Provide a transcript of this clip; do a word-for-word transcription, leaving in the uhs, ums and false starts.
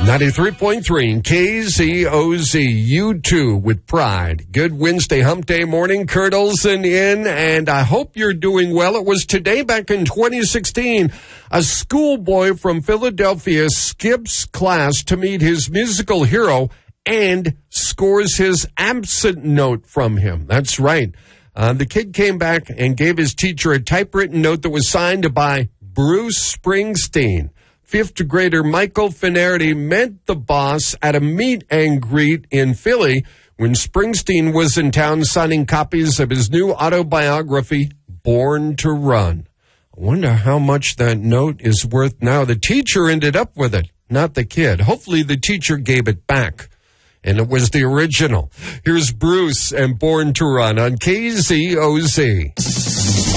ninety-three point three K Z O Z, you too with pride. Good Wednesday hump day morning, Kurt Olson in, and I hope you're doing well. It was today back in twenty sixteen, a schoolboy from Philadelphia skips class to meet his musical hero and scores his absent note from him. That's right. Uh, the kid came back and gave his teacher a typewritten note that was signed by Bruce Springsteen. Fifth grader Michael Finnerty met the boss at a meet and greet in Philly when Springsteen was in town signing copies of his new autobiography, Born to Run. I wonder how much that note is worth now. The teacher ended up with it, not the kid. Hopefully the teacher gave it back, and it was the original. Here's Bruce and Born to Run on K Z O Z.